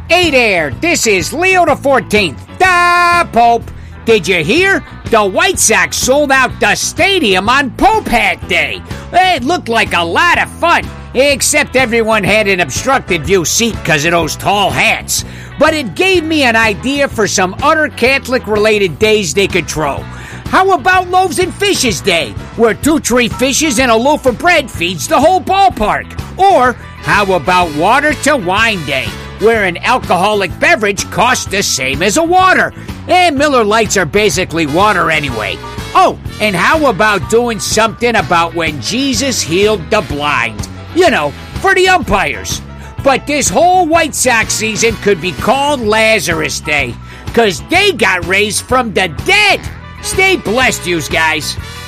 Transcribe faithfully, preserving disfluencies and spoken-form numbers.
Hey there, this is Leo the fourteenth, the Pope. Did you hear? The White Sox sold out the stadium on Pope Hat Day. It looked like a lot of fun, except everyone had an obstructed view seat because of those tall hats. But it gave me an idea for some other Catholic-related days they could throw. How about Loaves and Fishes Day, where two tree fishes and a loaf of bread feeds the whole ballpark? Or how about Water to Wine Day, where an alcoholic beverage costs the same as a water? And Miller Lights are basically water anyway. Oh, and how about doing something about when Jesus healed the blind? You know, for the umpires. But this whole White Sox season could be called Lazarus Day, because they got raised from the dead. Stay blessed, yous guys.